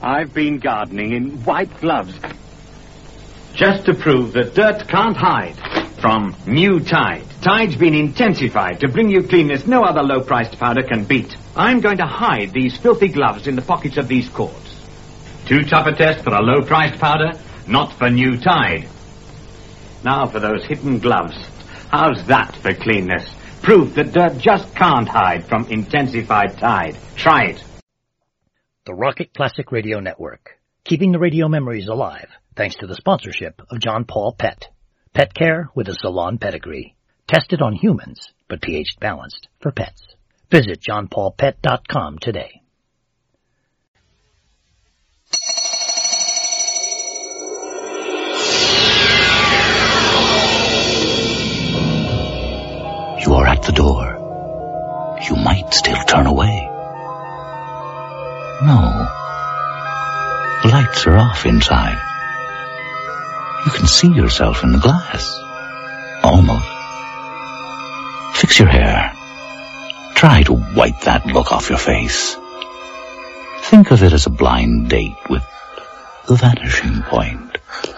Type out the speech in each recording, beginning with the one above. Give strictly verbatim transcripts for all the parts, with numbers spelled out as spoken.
I've been gardening in white gloves. Just to prove that dirt can't hide from new Tide. Tide's been intensified to bring you cleanness no other low-priced powder can beat. I'm going to hide these filthy gloves in the pockets of these cords. Too tough a test for a low-priced powder? Not for new Tide. Now for those hidden gloves. How's that for cleanness? Proof that dirt just can't hide from intensified Tide. Try it. The Rocket Classic Radio Network. Keeping the radio memories alive thanks to the sponsorship of John Paul Pet. Pet care with a salon pedigree. Tested on humans, but pH balanced for pets. Visit john paul pet dot com today. You are at the door. You might still turn away. No. The lights are off inside. You can see yourself in the glass. Almost. Fix your hair. Try to wipe that look off your face. Think of it as a blind date with the vanishing point.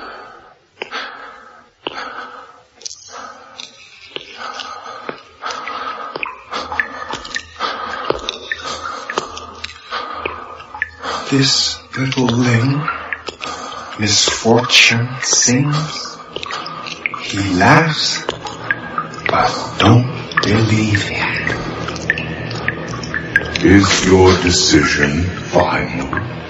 This little ling, misfortune sings. He laughs, but don't believe him. Is your decision final?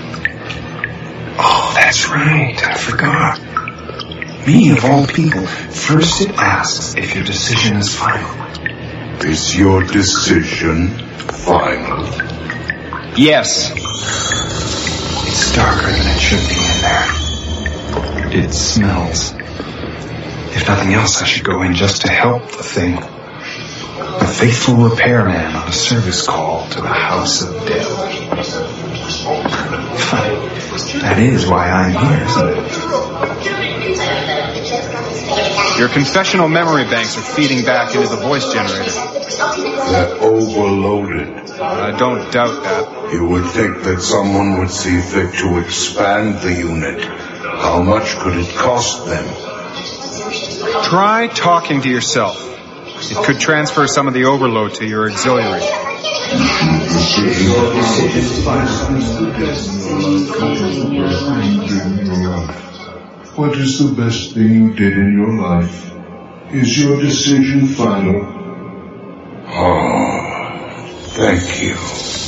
Oh, that's right, I forgot. Me, of all people, first it asks if your decision is final. Is your decision final? Yes. It's darker than it should be in there. It smells. If nothing else, I should go in just to help the thing. A faithful repairman on a service call to the House of Death. That is why I'm here, isn't it? Your confessional memory banks are feeding back into the voice generator. They're overloaded. I don't doubt that. You would think that someone would see fit to expand the unit. How much could it cost them? Try talking to yourself. It could transfer some of the overload to your auxiliary. What is the best thing you did in your life? Is your decision final? Oh, thank you.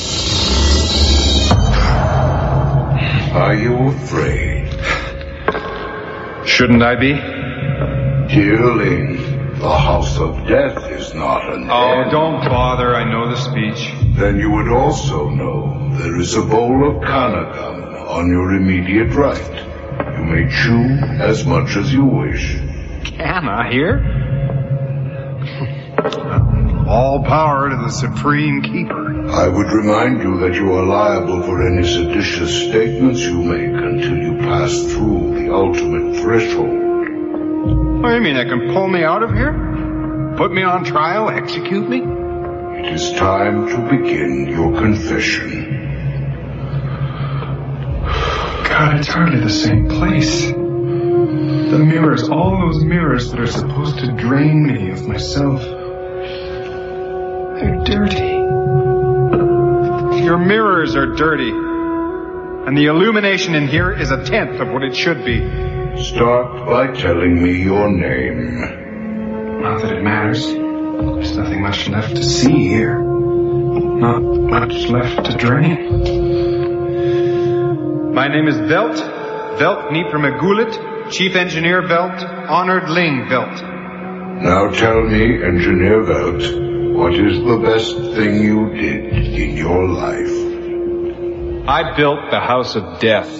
Are you afraid? Shouldn't I be? Dearling, the House of Death is not an Oh, end. don't bother. I know the speech. Then you would also know there is a bowl of Kanagam on your immediate right. You may chew as much as you wish. Can I hear? All power to the Supreme Keeper. I would remind you that you are liable for any seditious statements you make until you pass through the ultimate threshold. What do you mean, they can pull me out of here? Put me on trial, execute me? It is time to begin your confession. God, it's hardly the same place. The mirrors, all those mirrors that are supposed to drain me of myself. They're dirty. Your mirrors are dirty. And the illumination in here is a tenth of what it should be. Start by telling me your name. Not that it matters. There's nothing much left to see here. Not much left to drain. My name is Velt, Velt Nipramagulit, Chief Engineer Velt, Honored Ling Velt. Now tell me, Engineer Velt, what is the best thing you did in your life? I built the House of Death.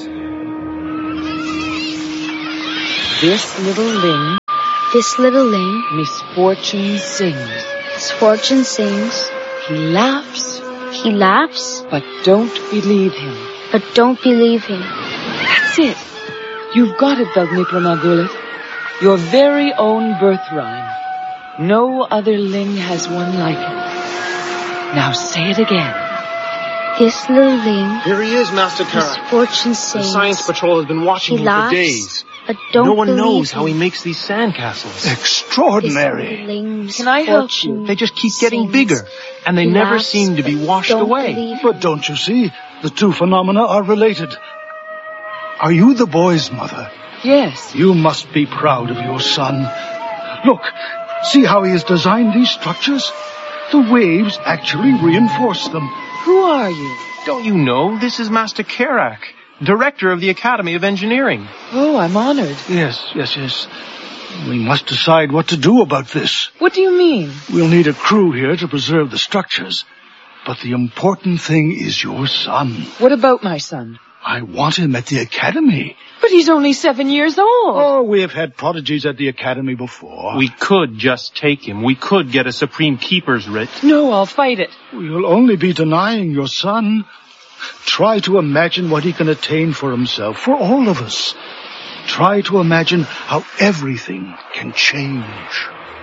This little ling, This little ling, misfortune sings. misfortune sings. He laughs, He laughs, but don't believe him. but don't believe him. That's it. You've got it, Veltnipramagulit. Your very own birth rhyme. No other ling has one like it. Now say it again. This little Ling. Here he is, Master Karak. Misfortune sings. The Science Patrol has been watching He him laughs, for days. But don't no one knows him. how he makes these sandcastles. Extraordinary. Can I help you? They just keep getting bigger, and they He never laughs, seem to be washed don't away. believe But don't you see? The two phenomena are related. Are you the boy's mother? Yes. You must be proud of your son. Look, see how he has designed these structures? The waves actually reinforce them. Who are you? Don't you know? This is Master Karak, Director of the Academy of Engineering. Oh, I'm honored. Yes, yes, yes. We must decide what to do about this. What do you mean? We'll need a crew here to preserve the structures. But the important thing is your son. What about my son? I want him at the academy. But he's only seven years old. Oh, we have had prodigies at the academy before. We could just take him. We could get a Supreme Keeper's writ. No, I'll fight it. We'll only be denying your son. Try to imagine what he can attain for himself, for all of us. Try to imagine how everything can change.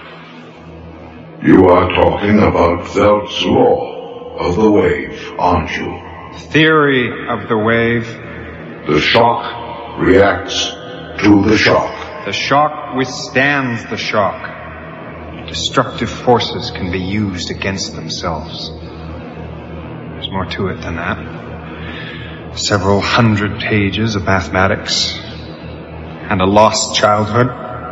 You are talking about Velt's law of the wave, aren't you? Theory of the wave. The shock reacts to the shock. The shock withstands the shock. Destructive forces can be used against themselves. There's more to it than that. Several hundred pages of mathematics and a lost childhood.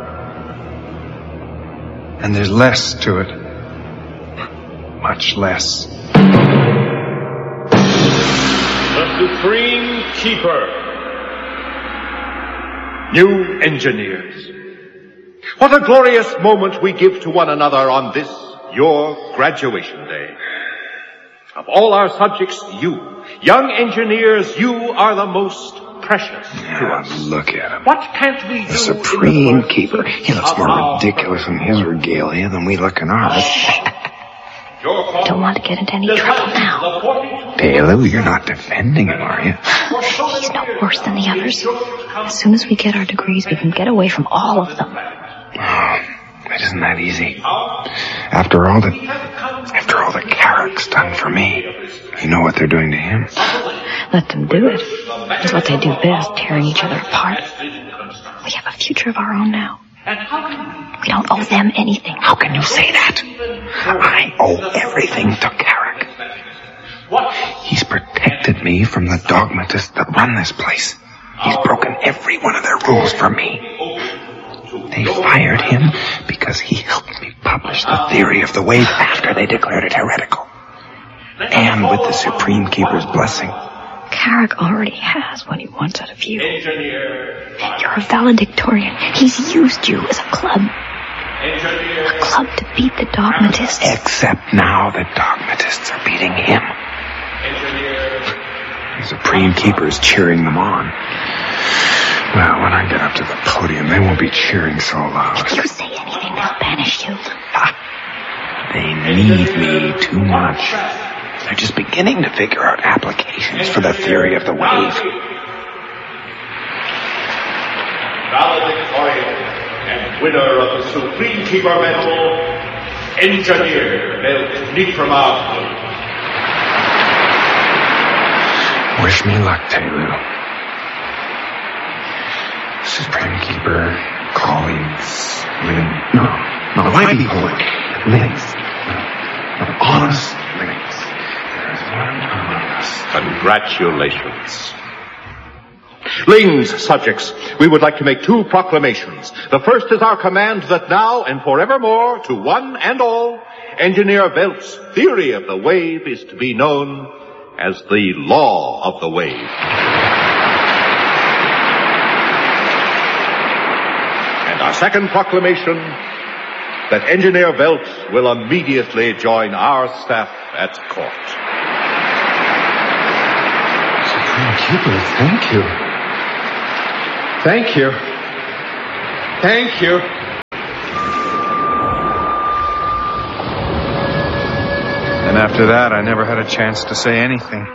And there's less to it. Much less. The Supreme Keeper. New engineers. What a glorious moment we give to one another on this, your graduation day. Of all our subjects, you, young engineers, you are the most precious to us. Look at him. What can't we do? The Supreme Keeper. He looks more ridiculous in his regalia than we look in ours. Don't want to get into any trouble now. Belu, you're not defending him, are you? He's no worse than the others. As soon as we get our degrees, we can get away from all of them. Oh, it isn't that easy. After all the, after all the Karak's done for me, you know what they're doing to him? Let them do it. It's what they do best, tearing each other apart. We have a future of our own now. We don't owe them anything. How can you say that? I owe everything to Karak. He's protected me from the dogmatists that run this place. He's broken every one of their rules for me. They fired him because he helped me publish the theory of the wave after they declared it heretical. And with the Supreme Keeper's blessing. Karak already has what he wants out of you. You're a valedictorian. He's used you as a club. A club to beat the dogmatists. Except now the dogmatists are beating him. The Supreme Keeper's cheering them on. Well, when I get up to the podium, they won't be cheering so loud. If you say anything, they'll banish you. Ha! They need me too much. They're just beginning to figure out applications for the theory of the wave. Valedictorian and winner of the Supreme Keeper Medal, Engineer Velt Niprama. Wish me luck, Telu. Supreme Keeper, colleagues, Lin. No, no, why be polite? Lins. No, no, honest Lins. There is one among us. Congratulations. Ling's subjects, we would like to make two proclamations. The first is our command that now and forevermore, to one and all, Engineer Velt's theory of the wave is to be known as the law of the wave. And our second proclamation, that Engineer Velt will immediately join our staff at court. Supreme Keeper, thank you. Thank you. Thank you. And after that, I never had a chance to say anything.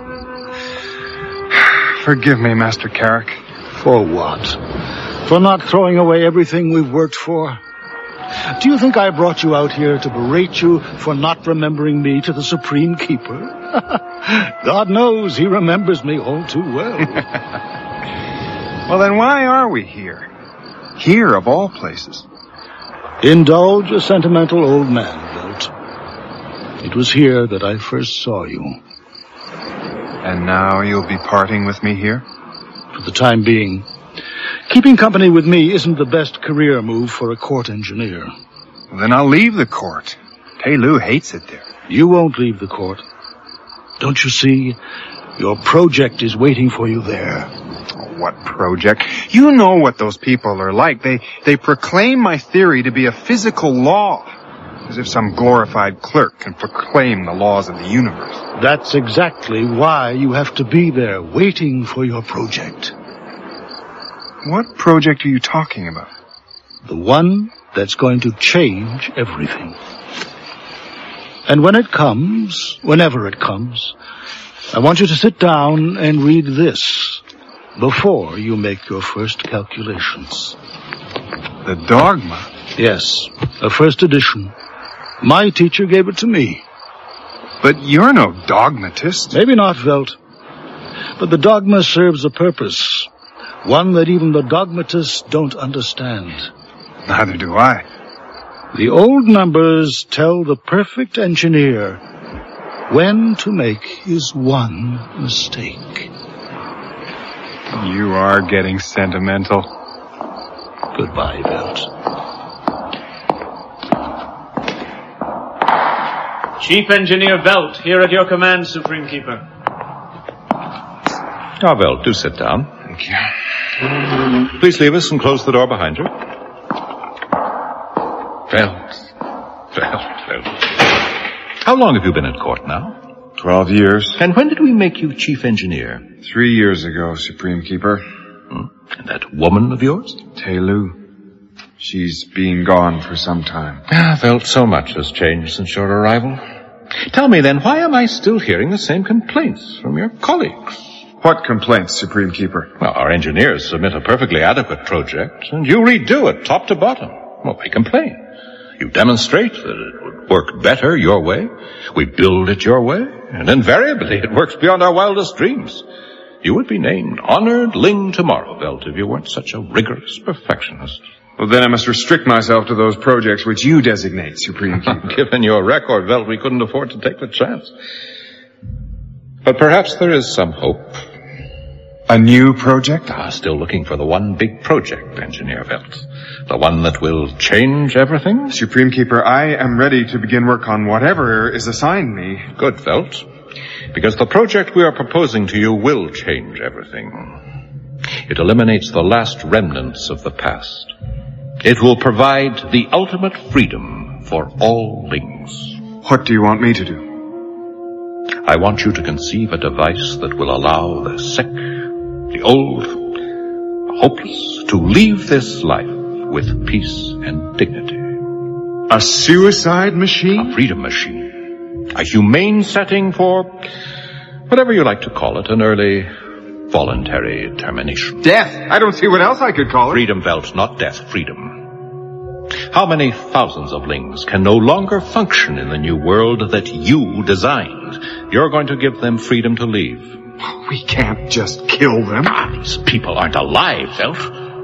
Forgive me, Master Karak. For what? For not throwing away everything we've worked for? Do you think I brought you out here to berate you for not remembering me to the Supreme Keeper? God knows he remembers me all too well. Well, then why are we here? Here, of all places. Indulge a sentimental old man, Velt. It was here that I first saw you. And now you'll be parting with me here? For the time being. Keeping company with me isn't the best career move for a court engineer. Well, then I'll leave the court. Pei Lu hates it there. You won't leave the court. Don't you see? Your project is waiting for you there. Oh, what project? You know what those people are like. They, they proclaim my theory to be a physical law. As if some glorified clerk can proclaim the laws of the universe. That's exactly why you have to be there, waiting for your project. What project are you talking about? The one that's going to change everything. And when it comes, whenever it comes, I want you to sit down and read this before you make your first calculations. The dogma? Yes, a first edition. My teacher gave it to me. But you're no dogmatist. Maybe not, Velt. But the dogma serves a purpose. One that even the dogmatists don't understand. Neither do I. The old numbers tell the perfect engineer when to make his one mistake. You are getting sentimental. Goodbye, Velt. Chief Engineer Velt, here at your command, Supreme Keeper. Ah, Velt, do sit down. Thank you. Please leave us and close the door behind you. Velt. Velt, Velt. How long have you been in court now? Twelve years. And when did we make you chief engineer? Three years ago, Supreme Keeper. Hmm? And that woman of yours? Pei Lu. She's been gone for some time. Ah, Velt, so much has changed since your arrival. Tell me then, why am I still hearing the same complaints from your colleagues? What complaints, Supreme Keeper? Well, our engineers submit a perfectly adequate project, and you redo it top to bottom. Well, they complain. You demonstrate that it would work better your way. We build it your way, and invariably it works beyond our wildest dreams. You would be named Honored Ling tomorrow, Velt, if you weren't such a rigorous perfectionist. Well, then I must restrict myself to those projects which you designate, Supreme Keeper. Given your record, Velt, we couldn't afford to take the chance. But perhaps there is some hope. A new project? Ah, still looking for the one big project, Engineer Velt. The one that will change everything? Supreme Keeper, I am ready to begin work on whatever is assigned me. Good, Velt. Because the project we are proposing to you will change everything. It eliminates the last remnants of the past. It will provide the ultimate freedom for all Lings. What do you want me to do? I want you to conceive a device that will allow the sick, the old, the hopeless to leave this life with peace and dignity. A suicide machine? A freedom machine. A humane setting for whatever you like to call it, an early voluntary termination. Death! I don't see what else I could call it. Freedom, Velt, not death, freedom. How many thousands of Lings can no longer function in the new world that you designed? You're going to give them freedom to leave. We can't just kill them. Ah, these people aren't alive, Velt.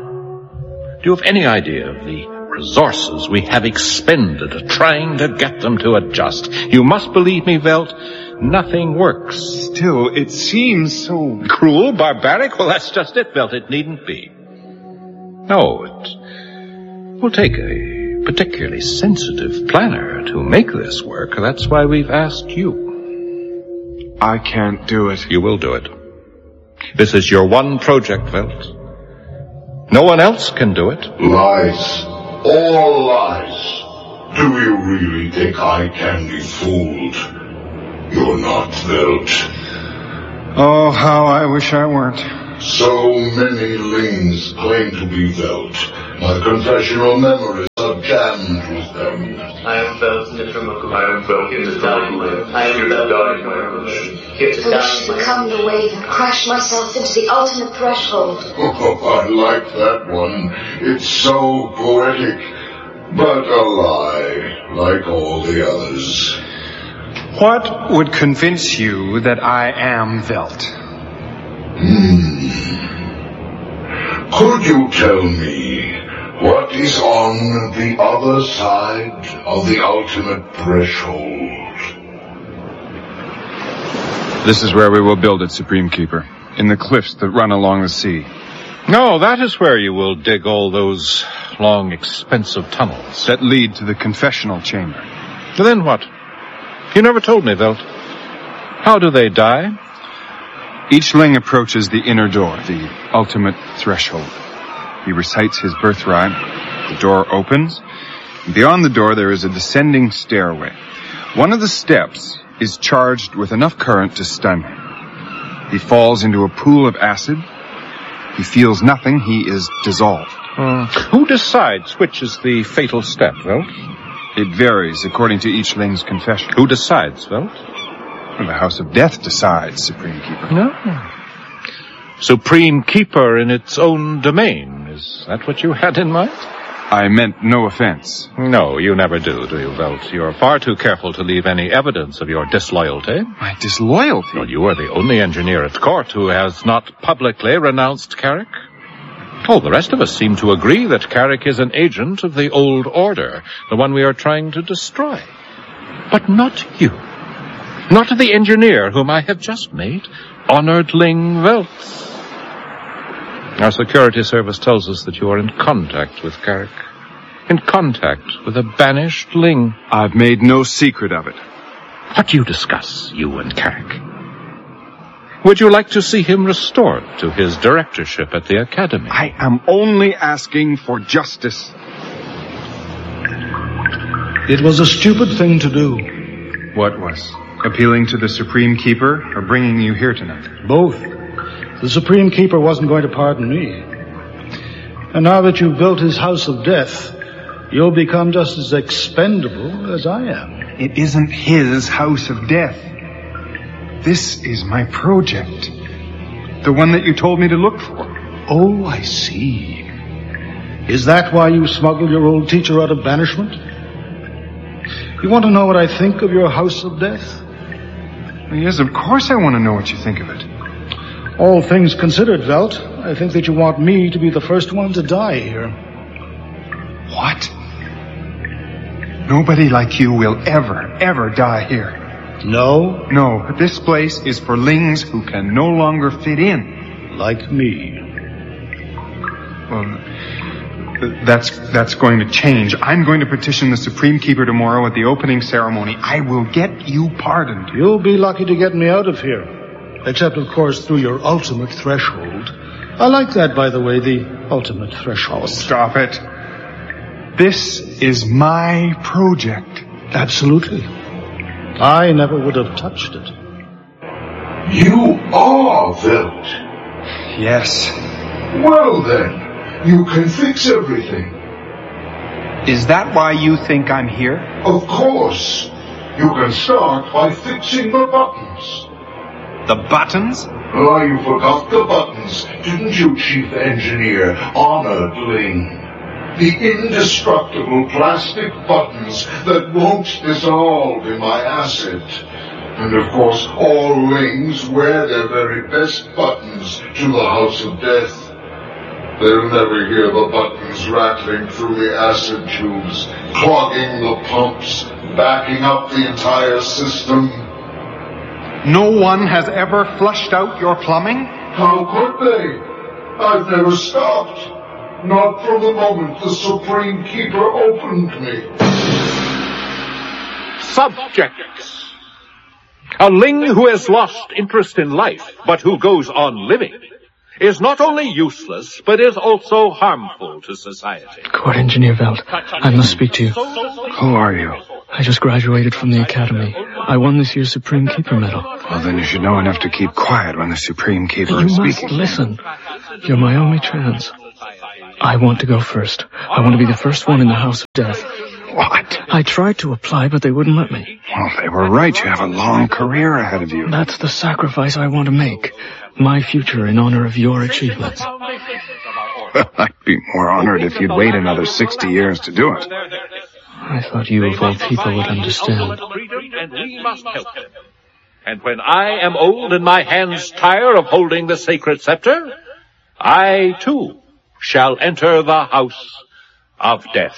Do you have any idea of the resources we have expended trying to get them to adjust? You must believe me, Velt, nothing works. Still, it seems so... Cruel, barbaric? Well, that's just it, Velt. It needn't be. No, it will take a particularly sensitive planner to make this work. That's why we've asked you. I can't do it. You will do it. This is your one project, Velt. No one else can do it. Lies. All lies. Do you really think I can be fooled? You're not, Velt. Oh, how I wish I weren't. So many Lings claim to be Velt. My confessional memories are jammed with them. I am Velt Nitromoku. I am Velt Nitromoku. I am Velt Nitromoku. Here to I wish to become the wave and crash myself into the ultimate threshold. Oh, I like that one. It's so poetic. But a lie, like all the others. What would convince you that I am Velt? Hmm. Could you tell me what is on the other side of the ultimate threshold? This is where we will build it, Supreme Keeper. In the cliffs that run along the sea. No, that is where you will dig all those long, expensive tunnels. That lead to the confessional chamber. Then what? You never told me, Velt. How do they die? Each Ling approaches the inner door, the ultimate threshold. He recites his birth rhyme. The door opens. Beyond the door there is a descending stairway. One of the steps is charged with enough current to stun him. He falls into a pool of acid. He feels nothing. He is dissolved. Uh, who decides which is the fatal step, Velt? It varies according to each Ling's confession. Who decides, Velt? Well, the House of Death decides, Supreme Keeper. No. Supreme Keeper in its own domain. Is that what you had in mind? I meant no offense. No, you never do, do you, Velt? You're far too careful to leave any evidence of your disloyalty. My disloyalty? Well, you are the only engineer at court who has not publicly renounced Carrick. Oh, the rest of us seem to agree that Carrick is an agent of the old order, the one we are trying to destroy. But not you. Not the engineer whom I have just made honored Ling Velt. Our security service tells us that you are in contact with Carrick. In contact with a banished Ling. I've made no secret of it. What do you discuss, you and Carrick? Would you like to see him restored to his directorship at the Academy? I am only asking for justice. It was a stupid thing to do. What was? Appealing to the Supreme Keeper or bringing you here tonight? Both. The Supreme Keeper wasn't going to pardon me. And now that you've built his House of Death, you'll become just as expendable as I am. It isn't his House of Death. This is my project. The one that you told me to look for. Oh, I see. Is that why you smuggled your old teacher out of banishment? You want to know what I think of your House of Death? Yes, of course I want to know what you think of it. All things considered, Velt, I think that you want me to be the first one to die here. What? Nobody like you will ever, ever die here. No? No, this place is for Lings who can no longer fit in. Like me. Well, that's, that's going to change. I'm going to petition the Supreme Keeper tomorrow at the opening ceremony. I will get you pardoned. You'll be lucky to get me out of here. Except, of course, through your ultimate threshold. I like that, by the way, the ultimate threshold. Oh, stop it. This is my project. Absolutely. I never would have touched it. You are Velt. Yes. Well then, you can fix everything. Is that why you think I'm here? Of course. You can start by fixing the buttons. The buttons? Oh, you forgot the buttons, didn't you, Chief Engineer, honored Ling? The indestructible plastic buttons that won't dissolve in my acid. And of course, all Lings wear their very best buttons to the House of Death. They'll never hear the buttons rattling through the acid tubes, clogging the pumps, backing up the entire system. No one has ever flushed out your plumbing? How could they? I've never stopped. Not from the moment the Supreme Keeper opened me. Subjects. A Ling who has lost interest in life, but who goes on living, is not only useless, but is also harmful to society. Court Engineer Velt, I must speak to you. Who are you? I just graduated from the Academy. I won this year's Supreme Keeper medal. Well, then you should know enough to keep quiet when the Supreme Keeper you is must speaking. Listen. You're my only chance. I want to go first. I want to be the first one in the House of Death. What? I tried to apply, but they wouldn't let me. Well, they were right. You have a long career ahead of you. That's the sacrifice I want to make. My future in honor of your achievements. I'd be more honored if you'd wait another sixty years to do it. I thought you of all people would understand. and we must help them. And when I am old and my hands tire of holding the sacred scepter, I, too, shall enter the house of death.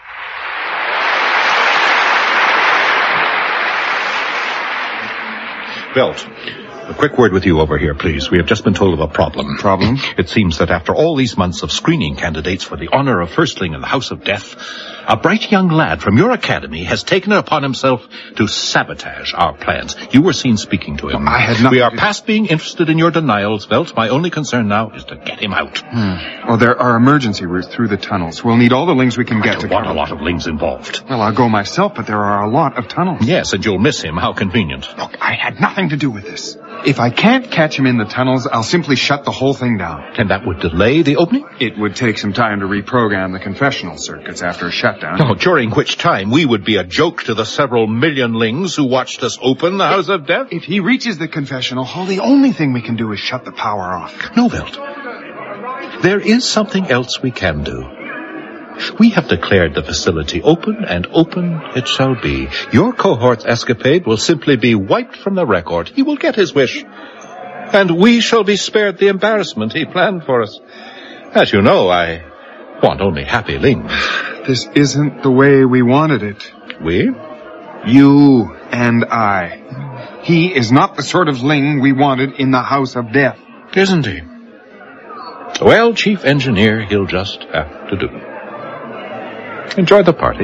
Velt, a quick word with you over here, please. We have just been told of a problem. Problem? It seems that after all these months of screening candidates for the honor of firstling in the House of Death, a bright young lad from your academy has taken it upon himself to sabotage our plans. You were seen speaking to him. No, I had nothing We are to... past being interested in your denials, Velt. My only concern now is to get him out. Hmm. Well, there are emergency routes through the tunnels. We'll need all the lings we can get I to want cover. a lot of lings involved. Well, I'll go myself, but there are a lot of tunnels. Yes, and you'll miss him. How convenient. Look, I had nothing to do with this. If I can't catch him in the tunnels, I'll simply shut the whole thing down. And that would delay the opening? It would take some time to reprogram the confessional circuits after a shutdown. Oh, during which time we would be a joke to the several million lings who watched us open the House of Death. If he reaches the confessional hall, the only thing we can do is shut the power off. No, Velt. There is something else we can do. We have declared the facility open, and open it shall be. Your cohort's escapade will simply be wiped from the record. He will get his wish. And we shall be spared the embarrassment he planned for us. As you know, I want only happy lings. This isn't the way we wanted it. We? You and I. He is not the sort of ling we wanted in the House of Death. Isn't he? Well, Chief Engineer, he'll just have to do it. Enjoy the party.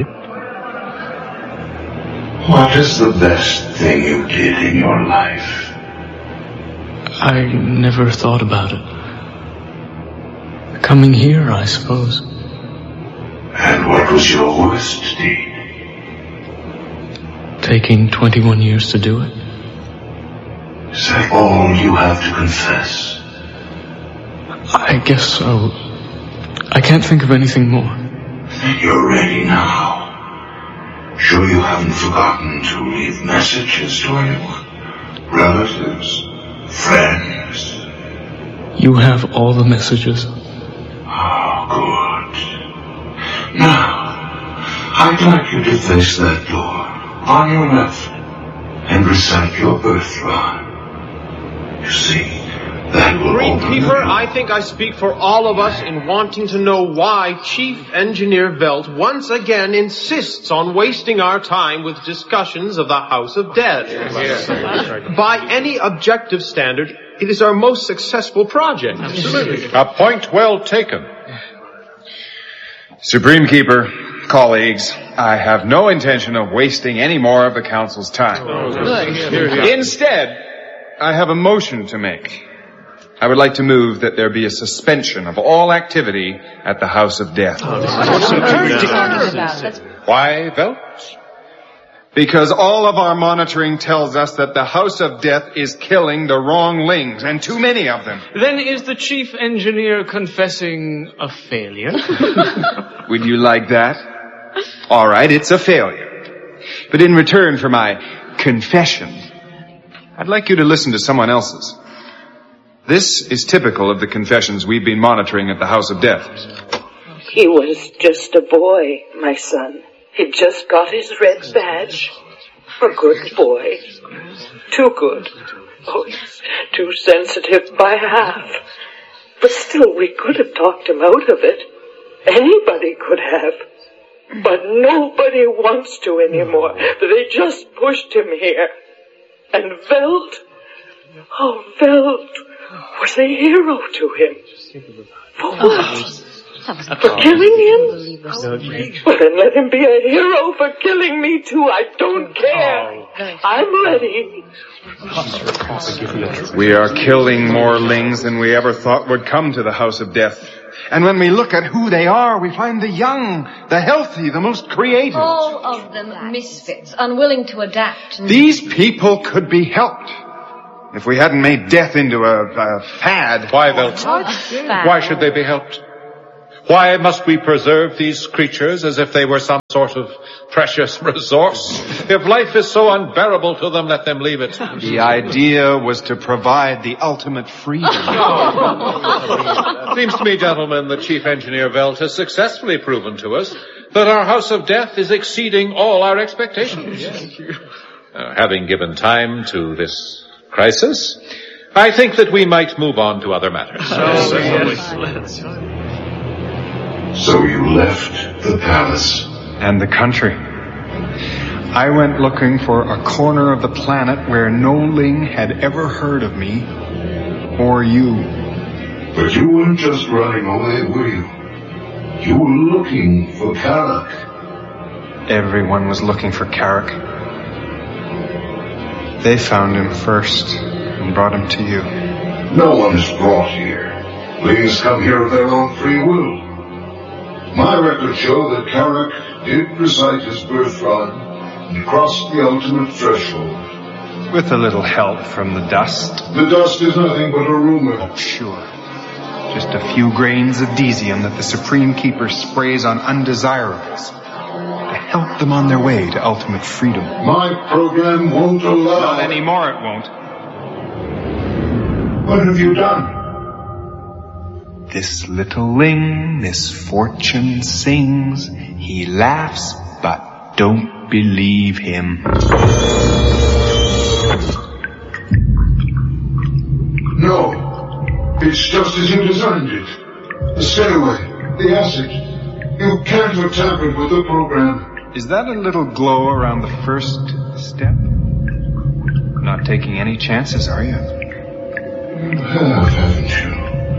What is the best thing you did in your life? I never thought about it. Coming here, I suppose. And what was your worst deed? Taking twenty-one years to do it. Is that all you have to confess? I guess so. I can't think of anything more. You're ready now. Sure you haven't forgotten to leave messages to anyone? Relatives? Friends? You have all the messages. Oh, good. Now, I'd like you to face that door on your left and recite your birthright. You see, that will open Greenkeeper, I think I speak for all of us in wanting to know why Chief Engineer Velt once again insists on wasting our time with discussions of the House of Death. Yes. By any objective standard, it is our most successful project. Absolutely. A point well taken. Supreme Keeper, colleagues, I have no intention of wasting any more of the Council's time. Instead, I have a motion to make. I would like to move that there be a suspension of all activity at the House of Death. Why, Velt? Because all of our monitoring tells us that the House of Death is killing the wrong lings, and too many of them. Then is the Chief Engineer confessing a failure? Would you like that? All right, it's a failure. But in return for my confession, I'd like you to listen to someone else's. This is typical of the confessions we've been monitoring at the House of Death. He was just a boy, my son. He'd just got his red badge. A good boy. Too good. Oh, he's too sensitive by half. But still, we could have talked him out of it. Anybody could have. But nobody wants to anymore. They just pushed him here. And Velt, oh, Velt was a hero to him. For what? For killing him? Well, then let him be a hero for killing me too. I don't care. I'm ready. We are killing more lings than we ever thought would come to the House of Death. And when we look at who they are, we find the young, the healthy, the most creative. All of them misfits, unwilling to adapt. These people could be helped if we hadn't made death into a, a fad. Why, Velt? Why should they be helped? Why must we preserve these creatures as if they were some sort of precious resource? If life is so unbearable to them, let them leave it. The idea was to provide the ultimate freedom. Seems to me, gentlemen, the Chief Engineer Velt has successfully proven to us that our House of Death is exceeding all our expectations. Uh, having given time to this crisis, I think that we might move on to other matters. So you left the palace? And the country. I went looking for a corner of the planet where no Ling had ever heard of me or you. But you weren't just running away, were you? You were looking for Karak. Everyone was looking for Karak. They found him first and brought him to you. No one is brought here. Lings come here of their own free will. My records show that Karak did recite his birthright and crossed the ultimate threshold. With a little help from the dust. The dust is nothing but a rumor. Oh, sure. Just a few grains of Desium that the Supreme Keeper sprays on undesirables to help them on their way to ultimate freedom. My program won't allow... Not anymore, it won't. What have you done? This little Ling, misfortune sings. He laughs, but don't believe him. No. It's just as you designed it. The stairway, the acid. You can't have tampered with the program. Is that a little glow around the first step? Not taking any chances, are you? You have, haven't you?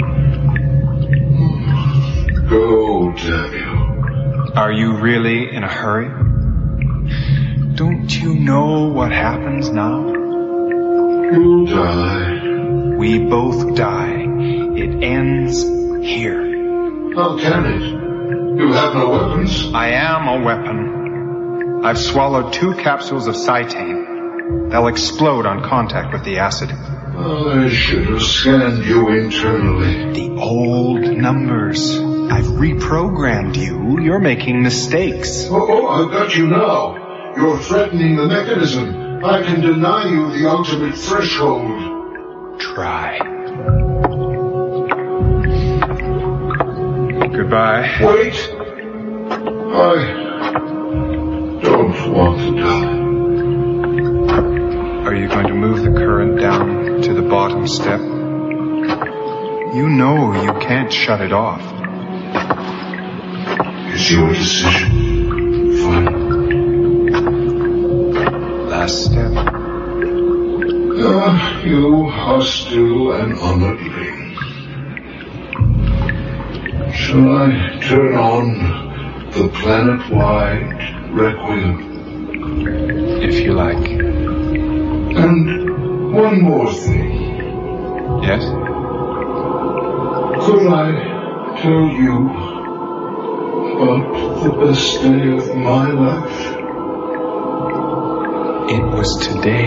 Go, damn you. Are you really in a hurry? Don't you know what happens now? You'll die. We both die. It ends here. How can it? You have no weapons. I am a weapon. I've swallowed two capsules of cytane. They'll explode on contact with the acid. I should have scanned you internally. The old numbers. I've reprogrammed you. You're making mistakes. Oh, oh, I've got you now. You're threatening the mechanism. I can deny you the ultimate threshold. Try. Goodbye. Wait. I don't want to die. Are you going to move the current down to the bottom step? You know you can't shut it off. It's your decision. Fine. Last step. Ah, you are still an honored Ling. Shall I turn on the planet-wide requiem? If you like. And one more thing. Yes? Could I tell you about the best day of my life? It was today.